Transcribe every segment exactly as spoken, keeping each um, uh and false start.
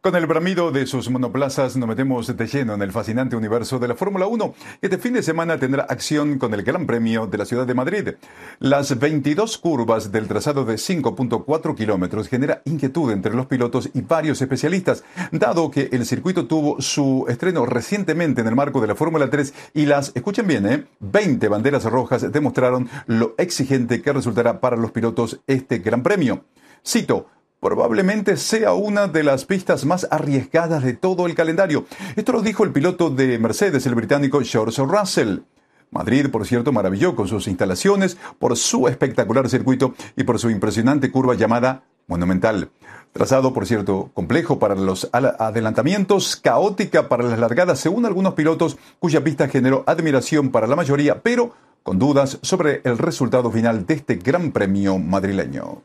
Con el bramido de sus monoplazas nos metemos de lleno en el fascinante universo de la Fórmula uno. Este fin de semana tendrá acción con el Gran Premio de la Ciudad de Madrid. Las veintidós curvas del trazado de cinco punto cuatro kilómetros genera inquietud entre los pilotos y varios especialistas, dado que el circuito tuvo su estreno recientemente en el marco de la Fórmula tres y las, escuchen bien, ¿eh? veinte banderas rojas demostraron lo exigente que resultará para los pilotos este Gran Premio. Cito: probablemente sea una de las pistas más arriesgadas de todo el calendario. Esto lo dijo el piloto de Mercedes, el británico George Russell. Madrid, por cierto, maravilló con sus instalaciones, por su espectacular circuito y por su impresionante curva llamada Monumental. Trazado, por cierto, complejo para los adelantamientos, caótica para las largadas, según algunos pilotos, cuya pista generó admiración para la mayoría, pero con dudas sobre el resultado final de este Gran Premio madrileño.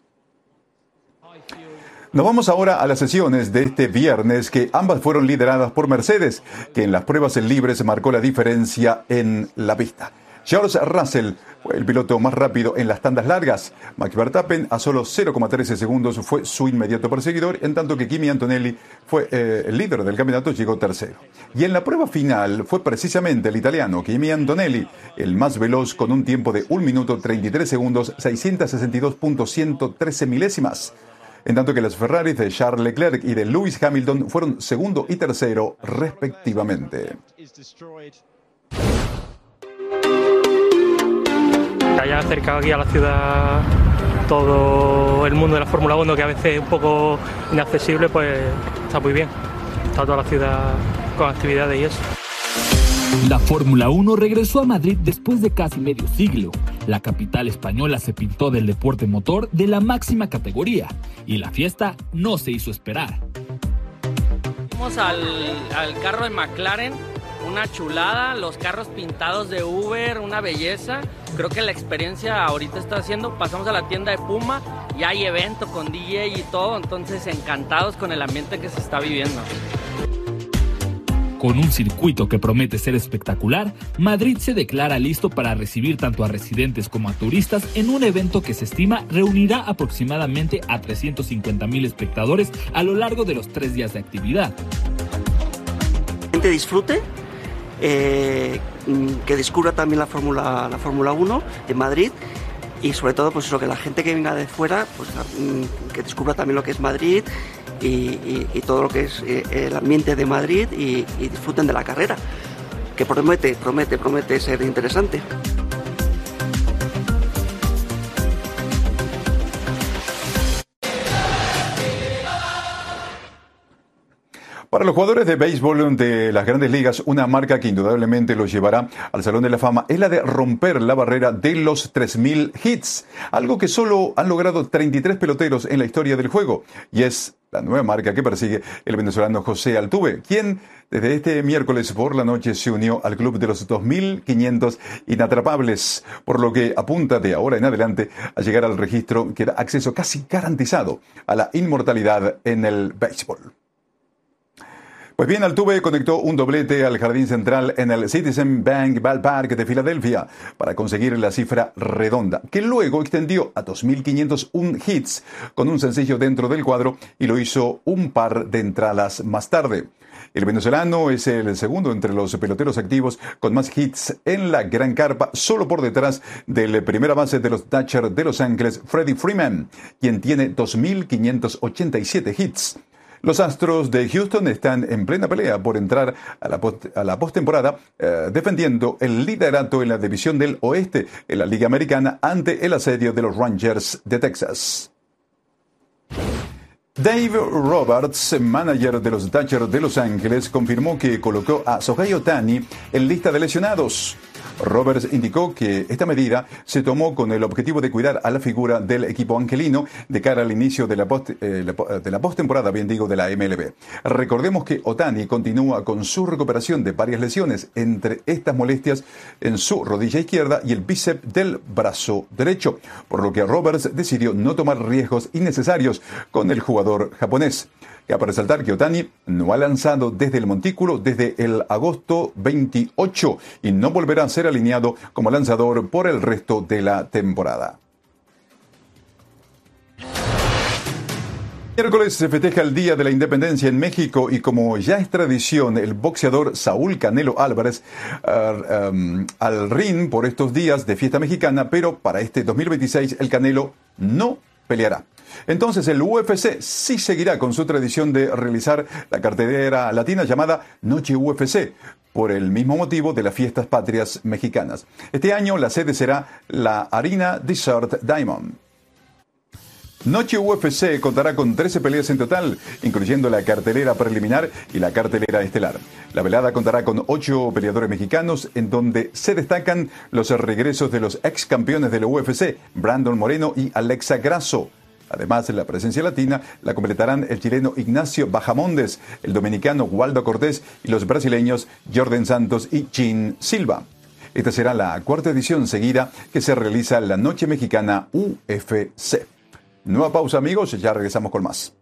Nos vamos ahora a las sesiones de este viernes, que ambas fueron lideradas por Mercedes, que en las pruebas en libres marcó la diferencia en la pista. George Russell fue el piloto más rápido en las tandas largas. Max Verstappen, a solo cero coma trece segundos, fue su inmediato perseguidor, en tanto que Kimi Antonelli fue eh, el líder del campeonato, llegó tercero. Y en la prueba final fue precisamente el italiano Kimi Antonelli el más veloz, con un tiempo de un minuto treinta y tres segundos, seiscientos sesenta y dos punto ciento trece milésimas. En tanto que las Ferraris de Charles Leclerc y de Lewis Hamilton fueron segundo y tercero respectivamente. Que haya acercado aquí a la ciudad todo el mundo de la Fórmula uno, que a veces es un poco inaccesible, pues está muy bien. Está toda la ciudad con actividades y eso. La Fórmula uno regresó a Madrid después de casi medio siglo. La capital española se pintó del deporte motor de la máxima categoría y la fiesta no se hizo esperar. Fuimos al, al carro de McLaren, una chulada, los carros pintados de Uber, una belleza. Creo que la experiencia ahorita está haciendo, pasamos a la tienda de Puma y hay evento con D J y todo, entonces encantados con el ambiente que se está viviendo. Con un circuito que promete ser espectacular, Madrid se declara listo para recibir tanto a residentes como a turistas en un evento que se estima reunirá aproximadamente a trescientos cincuenta mil espectadores a lo largo de los tres días de actividad. Que la gente disfrute, eh, que descubra también la Fórmula la Fórmula uno en Madrid y sobre todo pues eso, que la gente que venga de fuera pues, que descubra también lo que es Madrid. Y, y, y todo lo que es eh, el ambiente de Madrid y, y disfruten de la carrera, que promete, promete, promete ser interesante. Para los jugadores de béisbol de las grandes ligas, una marca que indudablemente los llevará al Salón de la Fama es la de romper la barrera de los tres mil hits, algo que solo han logrado treinta y tres peloteros en la historia del juego, y es la nueva marca que persigue el venezolano José Altuve, quien desde este miércoles por la noche se unió al club de los dos mil quinientos inatrapables, por lo que apunta de ahora en adelante a llegar al registro que da acceso casi garantizado a la inmortalidad en el béisbol. Pues bien, Altuve conectó un doblete al jardín central en el Citizen Bank Ballpark de Filadelfia para conseguir la cifra redonda, que luego extendió a dos mil quinientos uno hits con un sencillo dentro del cuadro y lo hizo un par de entradas más tarde. El venezolano es el segundo entre los peloteros activos con más hits en la Gran Carpa, solo por detrás del primera base de los Dodgers de Los Ángeles, Freddie Freeman, quien tiene dos mil quinientos ochenta y siete hits. Los Astros de Houston están en plena pelea por entrar a la, post, a la postemporada, eh, defendiendo el liderato en la división del oeste en la Liga Americana ante el asedio de los Rangers de Texas. Dave Roberts, manager de los Dodgers de Los Ángeles, confirmó que colocó a Shohei Ohtani en lista de lesionados. Roberts indicó que esta medida se tomó con el objetivo de cuidar a la figura del equipo angelino de cara al inicio de la, post, eh, de la postemporada, bien digo, de la M L B. Recordemos que Ohtani continúa con su recuperación de varias lesiones, entre estas molestias en su rodilla izquierda y el bíceps del brazo derecho, por lo que Roberts decidió no tomar riesgos innecesarios con el jugador japonés. Cabe resaltar que Ohtani no ha lanzado desde el montículo desde el agosto veintiocho y no volverá a ser alineado como lanzador por el resto de la temporada. Miércoles se festeja el Día de la Independencia en México y como ya es tradición, el boxeador Saúl Canelo Álvarez uh, um, al ring por estos días de fiesta mexicana, pero para este dos mil veintiséis el Canelo no peleará. Entonces el U F C sí seguirá con su tradición de realizar la cartelera latina llamada Noche U F C, por el mismo motivo de las fiestas patrias mexicanas. Este año la sede será la Arena Desert Diamond. Noche U F C contará con trece peleas en total, incluyendo la cartelera preliminar y la cartelera estelar. La velada contará con ocho peleadores mexicanos, en donde se destacan los regresos de los ex campeones de la U F C, Brandon Moreno y Alexa Grasso. Además, la presencia latina la completarán el chileno Ignacio Bahamondes, el dominicano Waldo Cortés y los brasileños Jordan Santos y Chin Silva. Esta será la cuarta edición seguida que se realiza la Noche Mexicana U F C. Nueva pausa, amigos, y ya regresamos con más.